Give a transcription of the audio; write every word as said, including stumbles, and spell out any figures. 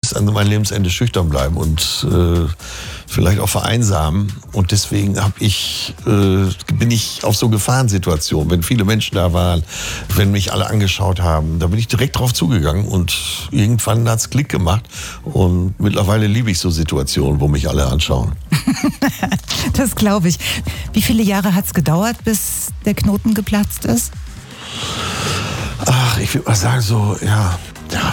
bis an mein Lebensende schüchtern bleiben und äh, vielleicht auch vereinsamen. Und deswegen hab ich, äh, bin ich auf so Gefahrensituationen, wenn viele Menschen da waren, wenn mich alle angeschaut haben, da bin ich direkt drauf zugegangen und irgendwann hat's Klick gemacht. Und mittlerweile liebe ich so Situationen, wo mich alle anschauen. Das glaube ich. Wie viele Jahre hat's gedauert, bis der Knoten geplatzt ist? Ach, ich würde mal sagen so, ja,